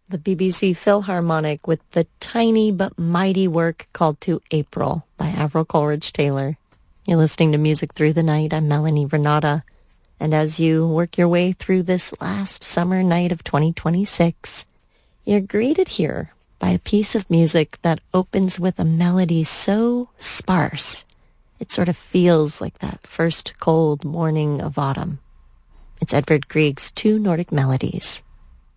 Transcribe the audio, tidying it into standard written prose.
The BBC Philharmonic with the tiny but mighty work called To April by Avril Coleridge-Taylor. You're listening to Music Through the Night. I'm Melanie Renata. And as you work your way through this last summer night of 2026, you're greeted here by a piece of music that opens with a melody so sparse, it sort of feels like that first cold morning of autumn. It's Edvard Grieg's Two Nordic Melodies.